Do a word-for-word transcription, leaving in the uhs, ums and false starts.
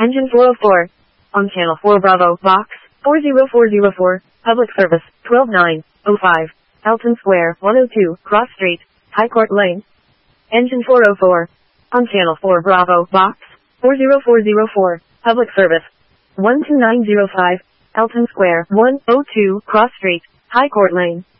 Engine four oh four. On channel four Bravo, box, four zero four zero four, public service, twelve nine oh five, Elton Square, one oh two, Cross Street, High Court Lane. Engine four oh four. On channel four Bravo, box, four zero four zero four, public service, one two nine oh five, Elton Square, one oh two, Cross Street, High Court Lane.